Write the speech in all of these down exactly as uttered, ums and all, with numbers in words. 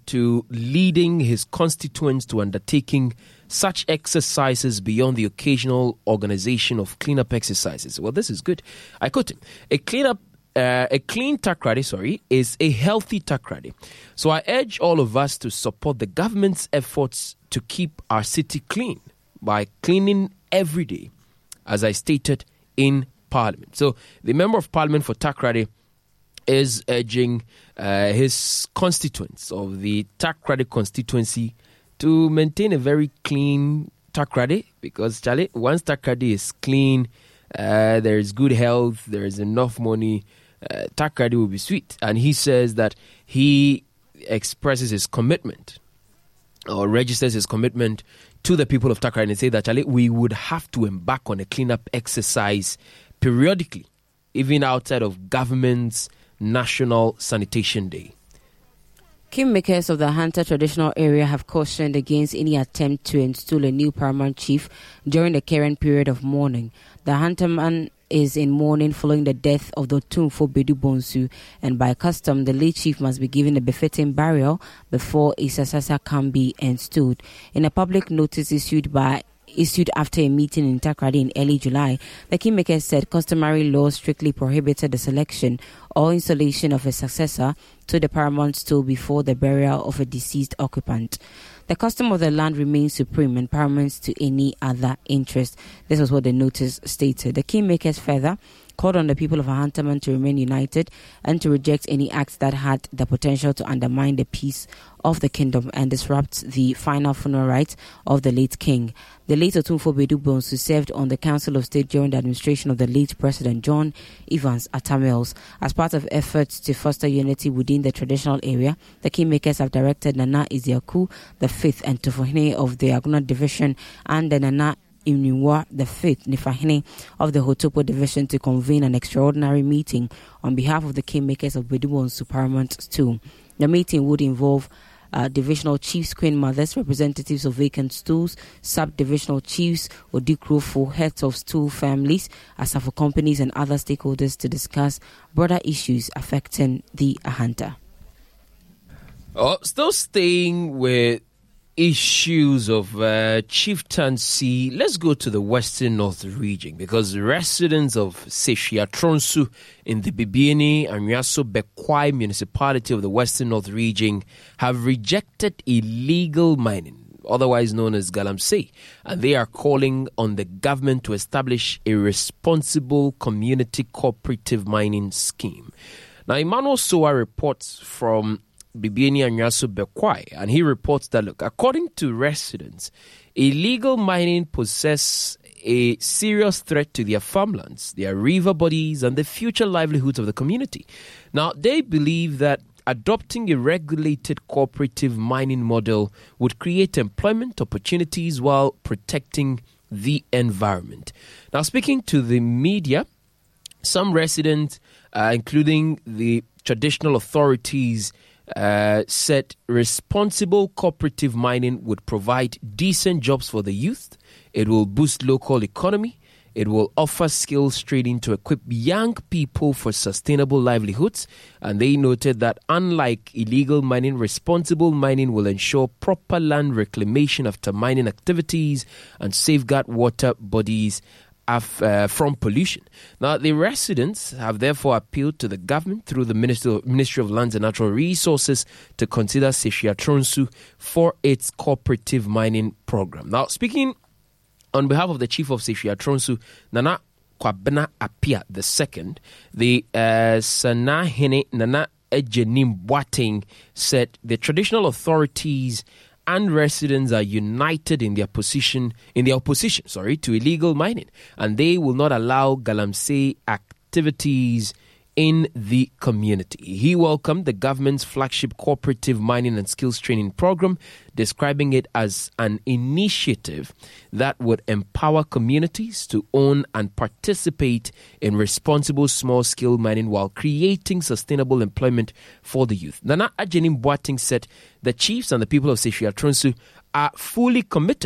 to leading his constituents to undertaking such exercises beyond the occasional organization of cleanup exercises. Well, this is good. I quote him. A cleanup Uh, a clean Takoradi, sorry, is a healthy Takoradi. So I urge all of us to support the government's efforts to keep our city clean by cleaning every day, as I stated in Parliament. So the Member of Parliament for Takoradi is urging uh, his constituents of the Takoradi constituency to maintain a very clean Takoradi, because, Charlie, once Takoradi is clean, uh, there is good health, there is enough money, Uh, Takoradi will be sweet. And he says that he expresses his commitment or registers his commitment to the people of Takoradi and say that, Charlie, we would have to embark on a cleanup exercise periodically, even outside of government's National Sanitation Day. Kingmakers of the Hunter traditional area have cautioned against any attempt to install a new paramount chief during the current period of mourning. The Hunterman is in mourning following the death of the Otumfuo Bedu Bonsu, and by custom, the late chief must be given a befitting burial before a successor can be installed. In a public notice issued by issued after a meeting in Takoradi in early July, the Kingmakers said customary laws strictly prohibited the selection or installation of a successor to the paramount stool before the burial of a deceased occupant. The custom of the land remains supreme and paramount to any other interest. This was what the notice stated. The Kingmakers further called on the people of Ahantaman to remain united and to reject any acts that had the potential to undermine the peace of the kingdom and disrupt the final funeral rites of the late king. The late Otumfuo Bedu Bonsu served on the Council of State during the administration of the late President John Evans Atta Mills. As part of efforts to foster unity within the traditional area, the Kingmakers have directed Nana Isiaku the fifth and Tufohene of the Aguna Division and the Nana Imniwa the fifth Nifahene of the Hotopo Division to convene an extraordinary meeting on behalf of the Kingmakers of Bedu Bonsu Paramount two. The meeting would involve Uh, divisional chiefs, queen mothers, representatives of vacant stools, sub-divisional chiefs, Odikrofo, heads of stool families, Asafo companies and other stakeholders to discuss broader issues affecting the Ahanta. Oh, still staying with issues of uh, chieftaincy, let's go to the Western North region, because residents of Seshia Tronsu in the Bibiani and Nyaso Bekwai municipality of the Western North region have rejected illegal mining, otherwise known as Galamsey, and they are calling on the government to establish a responsible community cooperative mining scheme. Now, Emmanuel Soa reports from Bibiani and Nyaso Bekwai, and he reports that, look, according to residents, illegal mining poses a serious threat to their farmlands, their river bodies, and the future livelihoods of the community. Now, they believe that adopting a regulated cooperative mining model would create employment opportunities while protecting the environment. Now, speaking to the media, some residents, uh, including the traditional authorities, Uh, said responsible cooperative mining would provide decent jobs for the youth. It will boost local economy. It will offer skills training to equip young people for sustainable livelihoods. And they noted that unlike illegal mining, responsible mining will ensure proper land reclamation after mining activities and safeguard water bodies Of, uh, from pollution. Now, the residents have therefore appealed to the government through the Ministry, Ministry of Lands and Natural Resources to consider Seshia Tronsu for its cooperative mining program. Now, speaking on behalf of the chief of Seshia Tronsu, Nana Kwabena Apia the second, the uh, Sanahene Nana Ejenim Boateng said the traditional authorities and residents are united in their position, in their opposition, sorry, to illegal mining, and they will not allow Galamsey activities in the community. He welcomed the government's flagship cooperative mining and skills training program, describing it as an initiative that would empower communities to own and participate in responsible small-scale mining while creating sustainable employment for the youth. Nana Ajenim Boateng said the chiefs and the people of Seshia Tronsu are fully committed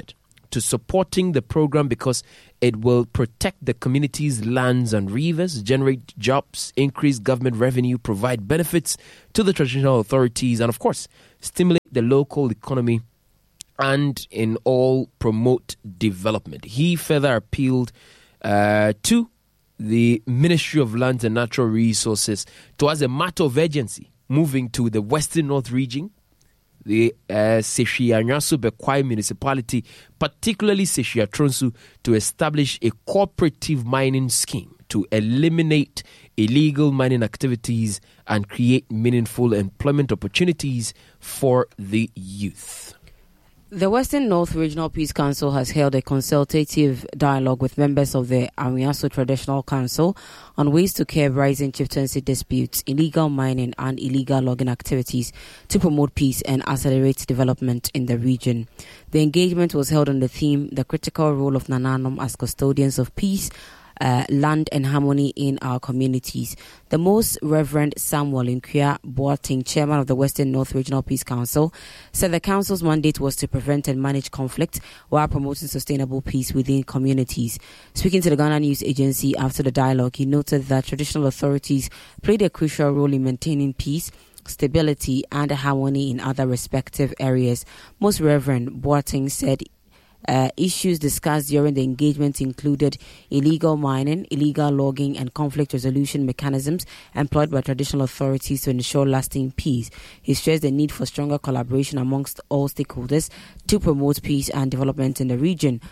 to supporting the program because it will protect the community's lands and rivers, generate jobs, increase government revenue, provide benefits to the traditional authorities, and of course, stimulate the local economy and in all promote development. He further appealed uh, to the Ministry of Lands and Natural Resources to, as a matter of urgency, moving to the Western North region, the uh, Seshia Nyaso Bekwai municipality, particularly Seshia Tronsu, to establish a cooperative mining scheme to eliminate illegal mining activities and create meaningful employment opportunities for the youth. The Western North Regional Peace Council has held a consultative dialogue with members of the Amiaso Traditional Council on ways to curb rising chieftaincy disputes, illegal mining and illegal logging activities to promote peace and accelerate development in the region. The engagement was held on the theme, The Critical Role of Nananom as Custodians of Peace, Uh, land and harmony in our communities. The Most Reverend Samuel Nkwia Boateng, chairman of the Western North Regional Peace Council, said the council's mandate was to prevent and manage conflict while promoting sustainable peace within communities. Speaking to the Ghana News Agency after the dialogue, he noted that traditional authorities played a crucial role in maintaining peace, stability and harmony in other respective areas. Most Reverend Boateng said Uh, issues discussed during the engagement included illegal mining, illegal logging, and conflict resolution mechanisms employed by traditional authorities to ensure lasting peace. He stressed the need for stronger collaboration amongst all stakeholders to promote peace and development in the region.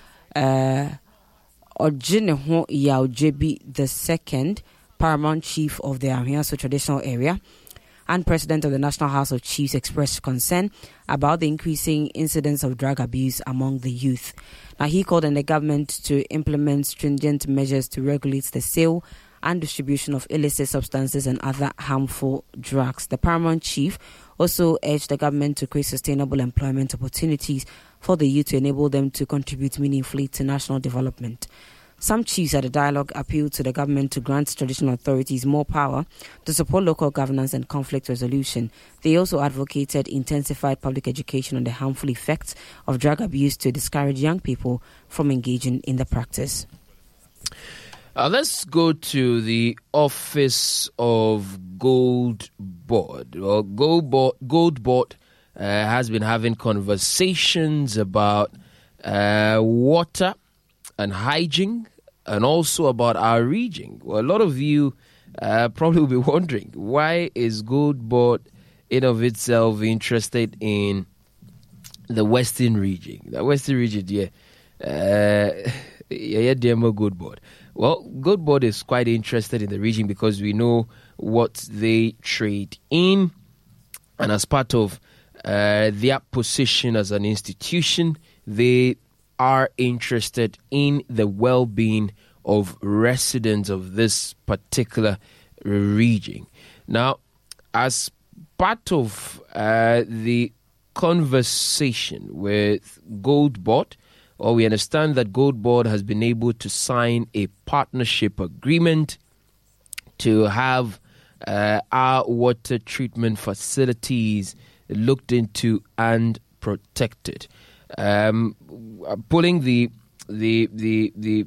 Ojineho Yaojebi the Second, paramount chief of the Amiaso traditional area and president of the National House of Chiefs, expressed concern about the increasing incidence of drug abuse among the youth. Now, he called on the government to implement stringent measures to regulate the sale and distribution of illicit substances and other harmful drugs. The paramount chief also urged the government to create sustainable employment opportunities for the youth to enable them to contribute meaningfully to national development. Some chiefs at the dialogue appealed to the government to grant traditional authorities more power to support local governance and conflict resolution. They also advocated intensified public education on the harmful effects of drug abuse to discourage young people from engaging in the practice. Uh, let's go to the Office of Gold Board. Well, Gold Board, Gold Board uh, has been having conversations about uh, water and hygiene, and also about our region. Well, a lot of you uh, probably will be wondering, why is Gold Board in of itself interested in the Western region? The Western region, yeah. Uh, yeah, demo Gold Board. Well, Gold Board is quite interested in the region because we know what they trade in, and as part of uh, their position as an institution, they are interested in the well-being of residents of this particular region. Now, as part of uh, the conversation with Gold Board, well, we understand that Gold Board has been able to sign a partnership agreement to have uh, our water treatment facilities looked into and protected. Um, pulling the the the the,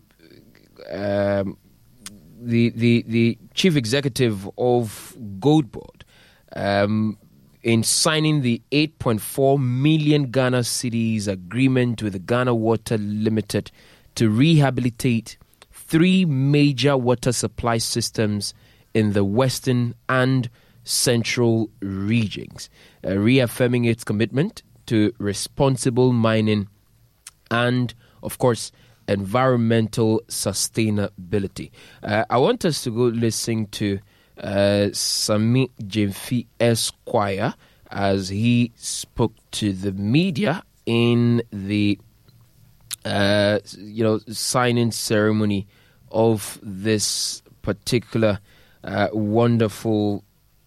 um, the the the chief executive of Gold Board um, in signing the eight point four million Ghana cedis agreement with the Ghana Water Limited to rehabilitate three major water supply systems in the western and central regions, uh, reaffirming its commitment to responsible mining and, of course, environmental sustainability. Uh, I want us to go listen to uh, Sami Jemfi Esquire as he spoke to the media in the uh, you know signing ceremony of this particular uh, wonderful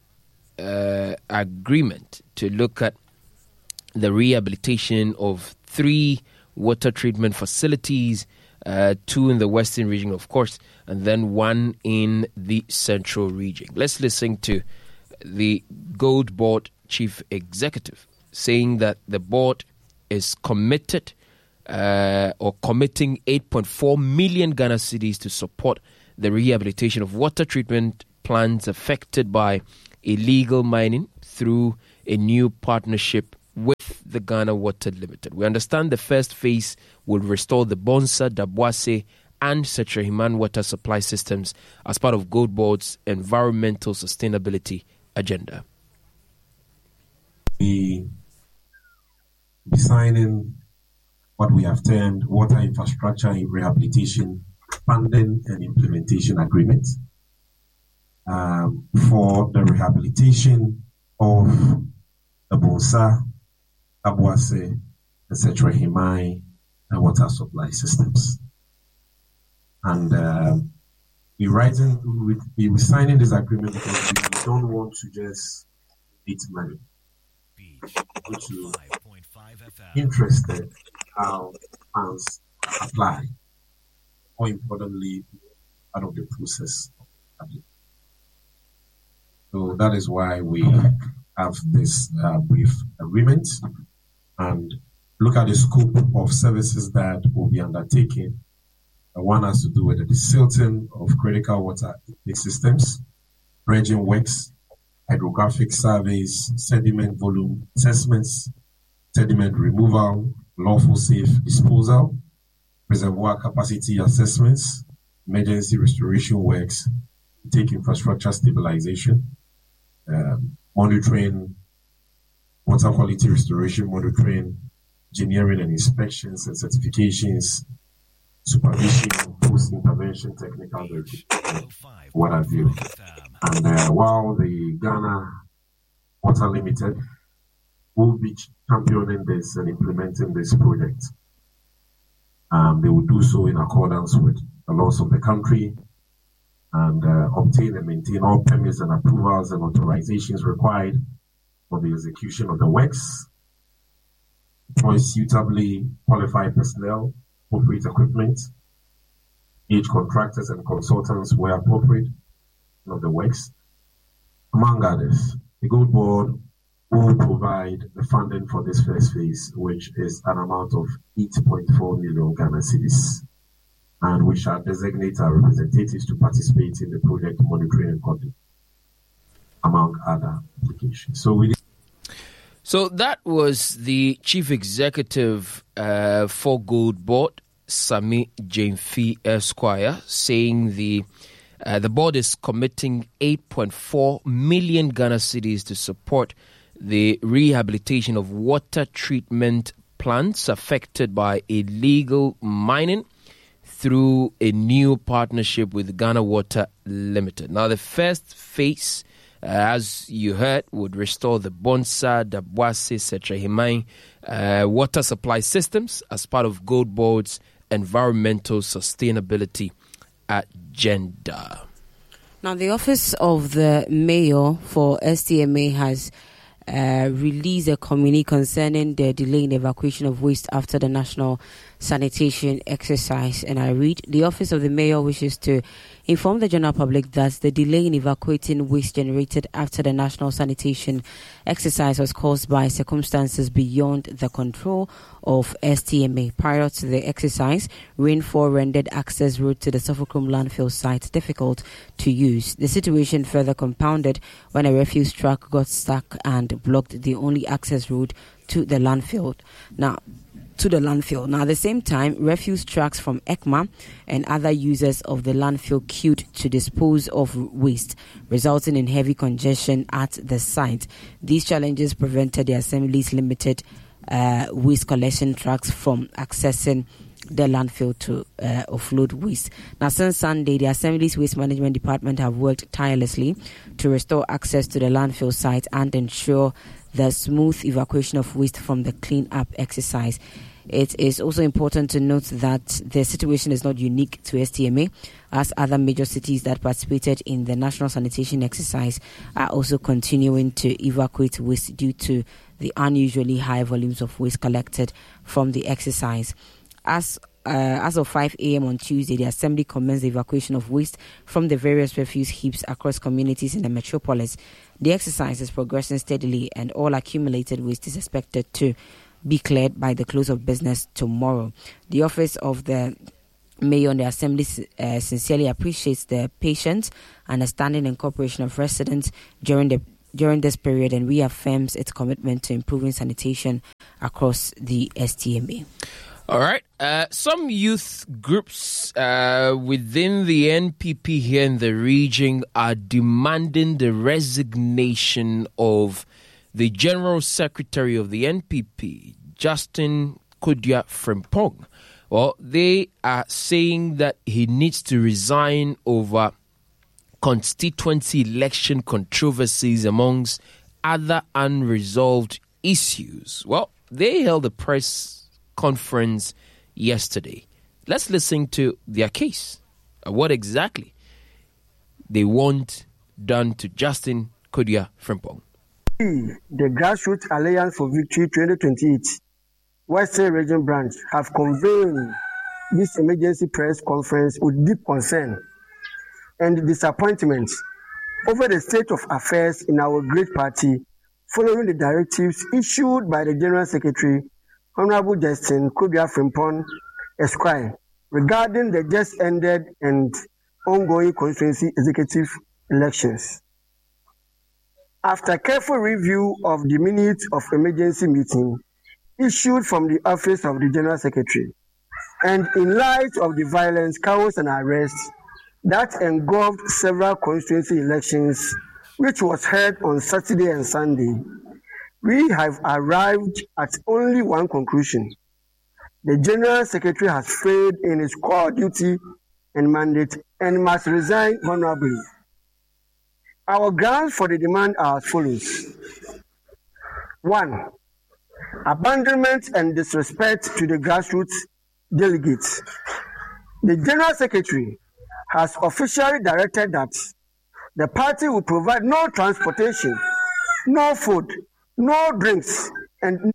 uh, agreement to look at the rehabilitation of three water treatment facilities, uh, two in the western region, of course, and then one in the central region. Let's listen to the Gold Board chief executive saying that the board is committed uh, or committing eight point four million Ghana cedis to support the rehabilitation of water treatment plants affected by illegal mining through a new partnership with the Ghana Water Limited. We understand the first phase will restore the Bonsa, Dabwase, and Setrahiman water supply systems as part of Gold Board's environmental sustainability agenda. We be signing what we have termed Water Infrastructure Rehabilitation Funding and Implementation Agreement um, for the rehabilitation of the Bonsa, Dabwase, and Setrahiman water supply systems. And uh, we writing, we, we were signing this agreement because we don't want to just need money. We're interested how funds apply. More importantly, part of the process. So that is why we have this uh, brief agreement and look at the scope of services that will be undertaken. One has to do with the desilting of critical water systems, dredging works, hydrographic surveys, sediment volume assessments, sediment removal, lawful safe disposal, reservoir capacity assessments, emergency restoration works, take infrastructure stabilization, um, monitoring, water quality restoration monitoring, engineering and inspections and certifications, supervision, post-intervention, technical verification, what have you. And uh, while the Ghana Water Limited will be championing this and implementing this project, um, they will do so in accordance with the laws of the country and uh, obtain and maintain all permits and approvals and authorizations required for the execution of the works, employ suitably qualified personnel, appropriate equipment, engage contractors and consultants where appropriate of the works. Among others, the Gold Board will provide the funding for this first phase, which is an amount of eight point four million Ghana cedis, and we shall designate our representatives to participate in the project monitoring and conduct, among other applications. So we. So that was the Chief Executive uh, for Gold Board, Sami Jamefi Esquire, saying the uh, the board is committing eight point four million Ghana cedis to support the rehabilitation of water treatment plants affected by illegal mining through a new partnership with Ghana Water Limited. Now, the first phase, Uh, as you heard, would restore the Bonsa, Dabwase, Setrahiman uh, water supply systems as part of Gold Board's environmental sustainability agenda. Now, the Office of the Mayor for S T M A has uh, released a communique concerning the delay in evacuation of waste after the national sanitation exercise. And I read, the Office of the Mayor wishes to inform the general public that the delay in evacuating waste generated after the national sanitation exercise was caused by circumstances beyond the control of S T M A. Prior to the exercise, rainfall rendered access route to the Sophocrom landfill site difficult to use. The situation further compounded when a refuse truck got stuck and blocked the only access route to the landfill. Now, to the landfill. Now, at the same time, refuse trucks from ECMA and other users of the landfill queued to dispose of waste, resulting in heavy congestion at the site. These challenges prevented the Assembly's limited uh, waste collection trucks from accessing the landfill to uh, offload waste. Now, since Sunday, the Assembly's Waste Management Department have worked tirelessly to restore access to the landfill site and ensure the smooth evacuation of waste from the clean-up exercise. It is also important to note that the situation is not unique to S T M A, as other major cities that participated in the national sanitation exercise are also continuing to evacuate waste due to the unusually high volumes of waste collected from the exercise. As Uh, as of five a.m. on Tuesday, the Assembly commenced the evacuation of waste from the various refuse heaps across communities in the metropolis. The exercise is progressing steadily, and all accumulated waste is expected to be cleared by the close of business tomorrow. The office of the Mayor and the Assembly uh, sincerely appreciates the patience, understanding and cooperation of residents during the during this period and reaffirms its commitment to improving sanitation across the S T M A. All right. Uh, some youth groups uh, within the N P P here in the region are demanding the resignation of the General Secretary of the N P P, Justin Kodua Frimpong. Well, they are saying that he needs to resign over constituency election controversies amongst other unresolved issues. Well, they held a press conference yesterday. Let's listen to their case. What exactly they want done to Justin Kodua Frimpong. The Grassroots Alliance for Victory twenty twenty-eight Western Region Branch have convened this emergency press conference with deep concern and disappointment over the state of affairs in our great party following the directives issued by the General Secretary, Honorable Justin Kodua Frimpong Esquire, regarding the just ended and ongoing constituency executive elections. After careful review of the minutes of emergency meeting issued from the office of the General Secretary, and in light of the violence, chaos and arrests that engulfed several constituency elections, which was held on Saturday and Sunday, we have arrived at only one conclusion. The General Secretary has failed in his core duty and mandate and must resign honorably. Our grounds for the demand are as follows. One, abandonment and disrespect to the grassroots delegates. The General Secretary has officially directed that the party will provide no transportation, no food, no drinks, and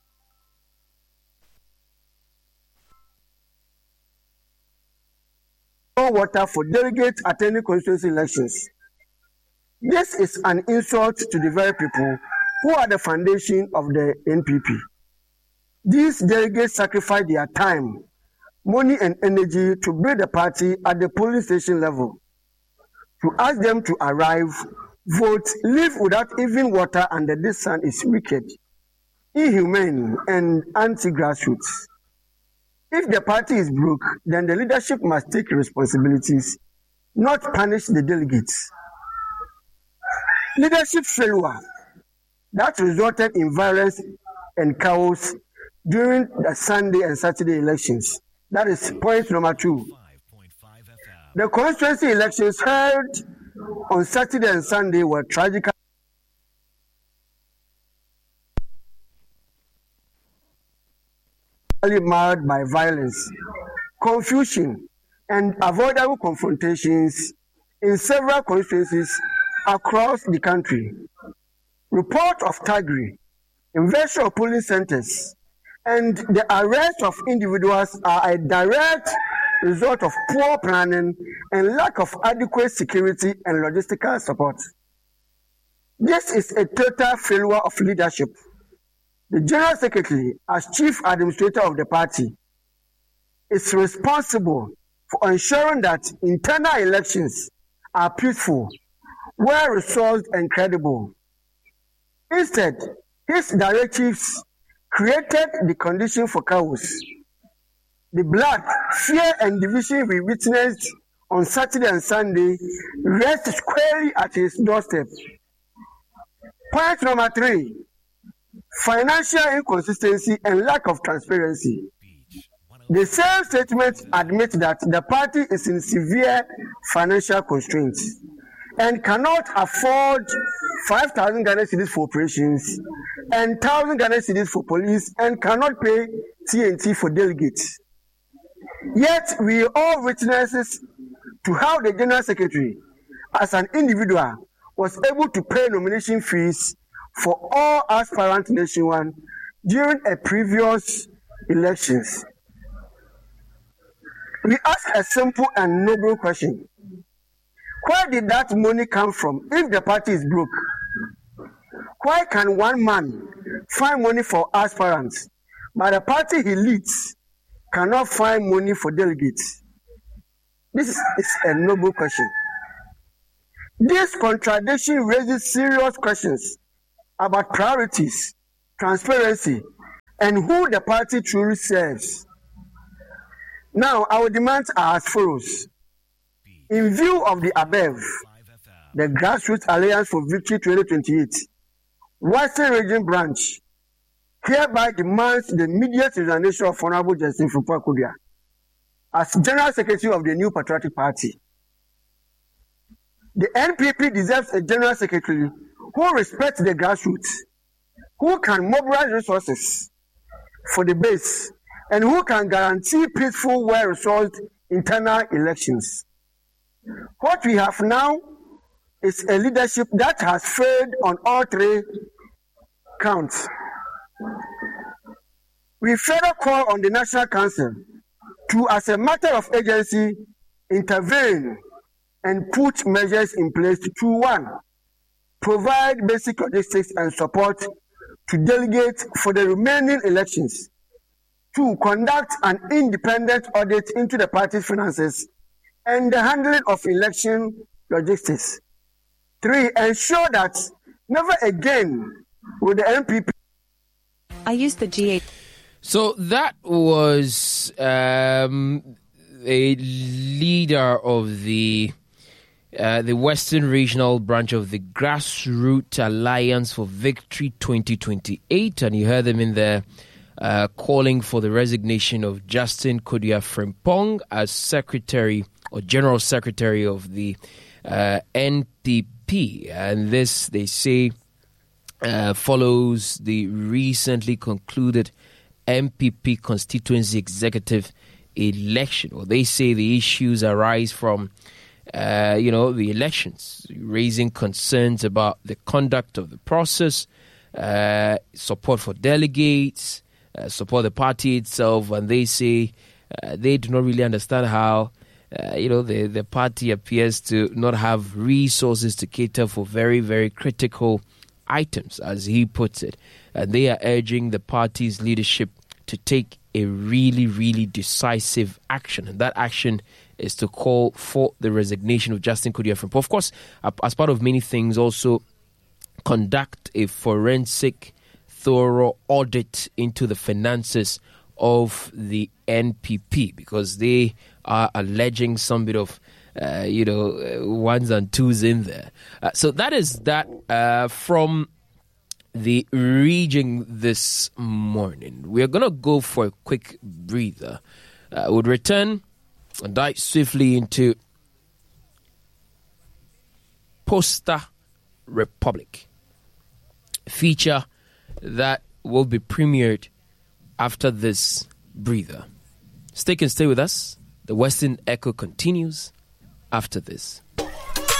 no water for delegates attending constituency elections. This is an insult to the very people who are the foundation of the N P P. These delegates sacrifice their time, money and energy to build the party at the polling station level. To ask them to arrive, vote, live without even water under this sun is wicked, inhumane, and anti-grassroots. If the party is broke, then the leadership must take responsibilities, not punish the delegates. Leadership failure that resulted in violence and chaos during the Sunday and Saturday elections. That is point number two. The constituency elections held on Saturday and Sunday were tragically marred by violence, confusion, and avoidable confrontations in several constituencies across the country. Report of thuggery, invasion of polling centers, and the arrest of individuals are a direct result of poor planning and lack of adequate security and logistical support. This is a total failure of leadership. The General Secretary, as Chief Administrator of the party, is responsible for ensuring that internal elections are peaceful, well-resourced, and credible. Instead, his directives created the condition for chaos. The blood, fear, and division we witnessed on Saturday and Sunday rest squarely at his doorstep. Point number three, financial inconsistency and lack of transparency. The same statement admits that the party is in severe financial constraints and cannot afford five thousand Ghana cedis for operations and one thousand Ghana cedis for police and cannot pay T N T for delegates. Yet we are all witnesses to how the General Secretary, as an individual, was able to pay nomination fees for all aspirants nationwide during a previous elections. We ask a simple and noble question. Where did that money come from if the party is broke? Why can one man find money for aspirants but the party he leads cannot find money for delegates? This is a noble question. This contradiction raises serious questions about priorities, transparency, and who the party truly serves. Now, our demands are as follows. In view of the above, the Grassroots Alliance for Victory twenty twenty-eight, Western Region Branch, hereby demands the immediate resignation of Honorable Justin Frimpong Kodia as General Secretary of the New Patriotic Party. The N P P deserves a General Secretary who respects the grassroots, who can mobilize resources for the base, and who can guarantee peaceful, well-resourced internal elections. What we have now is a leadership that has failed on all three counts. We further call on the National Council to, as a matter of agency, intervene and put measures in place to, one, provide basic logistics and support to delegates for the remaining elections, two, conduct an independent audit into the party's finances and the handling of election logistics, three, ensure that never again will the N P P. I used the G eight. So that was um, a leader of the uh, the Western Regional Branch of the Grassroots Alliance for Victory twenty twenty-eight, and you heard them in there uh, calling for the resignation of Justin Kodia Frimpong as Secretary or General Secretary of the uh, N P P, and this, they say, uh, follows the recently concluded N P P constituency executive election. Or they say the issues arise from, uh, you know, the elections, raising concerns about the conduct of the process, uh, support for delegates, uh, support the party itself, and they say uh, they do not really understand how, uh, you know, the, the party appears to not have resources to cater for very, very critical items, as he puts it. And they are urging the party's leadership to take a really, really decisive action. And that action is to call for the resignation of Justin Kodia Frimpong. Of course, as part of many things, also conduct a forensic, thorough audit into the finances of the N P P, because they are alleging some bit of uh, you know, uh, ones and twos in there. Uh, so that is that uh, from the region this morning. We are going to go for a quick breather. Uh, we'll return and dive swiftly into Poster Republic, a feature that will be premiered after this breather. Stay and stay with us. The Western Echo continues after this.